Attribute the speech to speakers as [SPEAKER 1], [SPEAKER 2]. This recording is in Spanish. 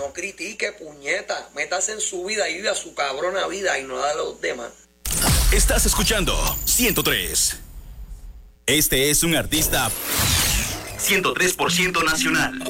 [SPEAKER 1] no critique, puñeta. Métase en su vida y viva su cabrona vida y no la de los demás.
[SPEAKER 2] Estás escuchando 103. Este es un artista 103% nacional.